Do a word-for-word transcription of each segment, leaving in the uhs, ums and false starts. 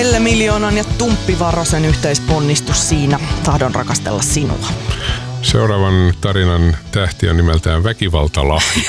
Elle Miljoonan ja Tumppi Varosen yhteisponnistus siinä Tahdon rakastella sinua. Seuraavan tarinan tähti on nimeltään Väkivaltalahja.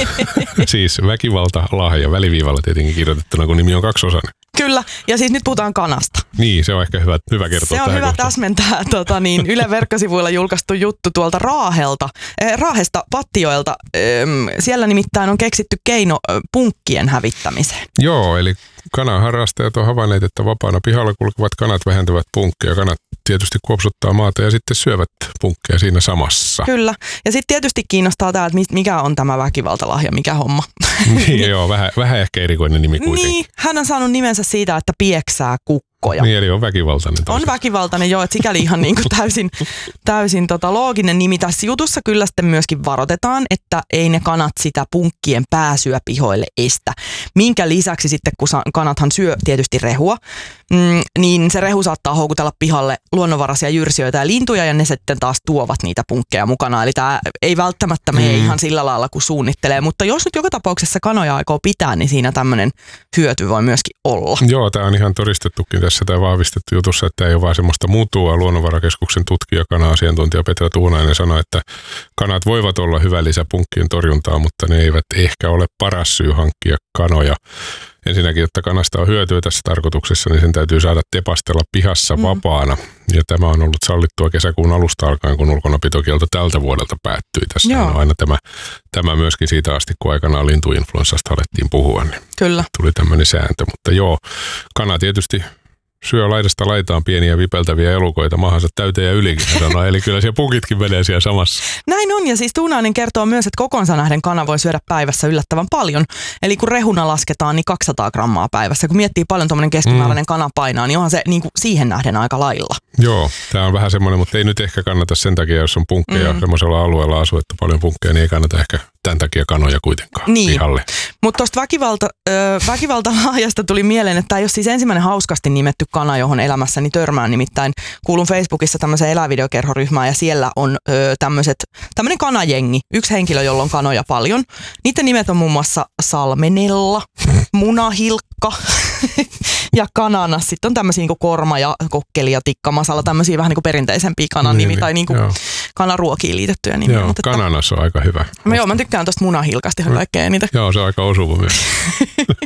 Siis Väkivaltalahja, väliviivalla tietenkin kirjoitettuna, kun nimi on kaksiosainen. Kyllä, ja siis nyt puhutaan kanasta. Niin, se on ehkä hyvä, hyvä kertoa Se on tähän hyvä kohtaan. täsmentää tota, niin, Yle verkkosivuilla julkaistu juttu tuolta Raahelta, eh, Raahesta Pattioilta. Eh, siellä nimittäin on keksitty keino eh, punkkien hävittämiseen. Joo, eli kanaharrastajat on havainneet, että vapaana pihalla kulkevat kanat vähentävät punkkeja. Kanat tietysti kuopsuttaa maata ja sitten syövät punkkeja siinä samassa. Kyllä, ja sitten tietysti kiinnostaa tämä, että mikä on tämä Väkivaltalahja, mikä homma. Niin, joo, vähän, vähän ehkä erikoinen nimi kuitenkin. Niin, hän on saanut nimensä siitä, että pieksää kukkoja. Niin, eli on väkivaltainen. On väkivaltainen, joo, että sikäli ihan niin kuin täysin, täysin tota looginen nimi. Tässä jutussa kyllä sitten myöskin varoitetaan, että ei ne kanat sitä punkkien pääsyä pihoille estä. Minkä lisäksi sitten, kun kanathan syö tietysti rehua, mm, niin se rehu saattaa houkutella pihalle luonnonvaraisia jyrsijöitä ja lintuja, ja ne sitten taas tuovat niitä punkkeja mukana. Eli tämä ei välttämättä mene mm. ihan sillä lailla, kun suunnittelee, mutta jos nyt joka tapauksessa kanoja aikoo pitää, niin siinä tämmöinen hyöty voi myöskin olla. Joo, tämä on ihan todistettukin tässä tai vahvistettu jutussa, että ei ole vaan semmoista mutua. Luonnonvarakeskuksen tutkija, kana-asiantuntija Petra Tuunainen sanoi, että kanat voivat olla hyvä lisä punkkien torjuntaa, mutta ne eivät ehkä ole paras syy hankkia kanoja. Ensinnäkin, että kanasta on hyötyä tässä tarkoituksessa, niin sen täytyy saada tepastella pihassa mm. vapaana. Ja tämä on ollut sallittua kesäkuun alusta alkaen, kun ulkonapitokielto tältä vuodelta päättyi. Tässä on aina tämä, tämä myöskin siitä asti, kun aikanaan lintuinfluenssasta alettiin puhua, niin Kyllä. tuli tämmöinen sääntö. Mutta joo, kana tietysti syö laidasta laitaan pieniä vipeltäviä elukoita mahansa täyteen ja ylikin, sanoo. Eli kyllä siellä punkitkin menee siellä samassa. Näin on, ja siis Tuunainen kertoo myös, että kokonsa nähden kana voi syödä päivässä yllättävän paljon. Eli kun rehuna lasketaan, niin kaksisataa grammaa päivässä. Kun miettii paljon tuommoinen keskimääräinen mm. kana painaa, niin onhan se niin kuin siihen nähden aika lailla. Joo, tämä on vähän semmoinen, mutta ei nyt ehkä kannata sen takia, jos on punkkeja mm. semmoisella alueella asuu, että paljon punkkeja, niin ei kannata ehkä tämän takia kanoja kuitenkaan niin. pihalle. Mutta tuosta väkivalta, ö, väkivaltalahjasta tuli mieleen, että tämä ei ole siis ensimmäinen hauskasti nimetty kana, johon elämässäni törmään. Nimittäin kuulun Facebookissa tämmöiseen elävideokerhoryhmään ja siellä on ö, tämmöiset, tämmöinen kanajengi. Yksi henkilö, jolla on kanoja paljon. Niiden nimet on muun muassa Salmenella, Munahilkka ja Kananas. Sitten on tämmöisiä niin korma ja kokkeli ja tikkamasala, tämmöisiä vähän niin kuin perinteisempiä kanan nimi niin, tai niin kuin kanaruokiin liitettyjä nimiä. Joo, mutta Kananas on aika hyvä. Mä, joo, mä tykkään tosta Munahilkasta ihan kaikkea eniten. Joo, se on aika osuva myös.